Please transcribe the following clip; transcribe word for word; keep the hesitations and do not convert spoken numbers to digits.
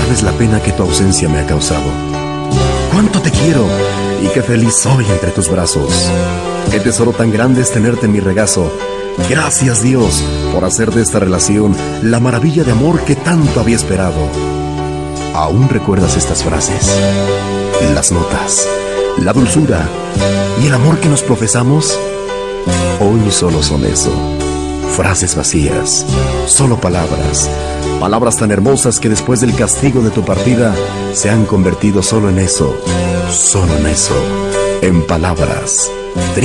sabes la pena que tu ausencia me ha causado. Cuánto te quiero y qué feliz soy entre tus brazos. Qué tesoro tan grande es tenerte en mi regazo. Gracias, Dios, por hacer de esta relación la maravilla de amor que tanto había esperado. ¿Aún recuerdas estas frases? Las notas, la dulzura y el amor que nos profesamos. Hoy solo son eso, frases vacías, solo palabras. Palabras tan hermosas que después del castigo de tu partida se han convertido solo en eso, solo en eso, en palabras tristes.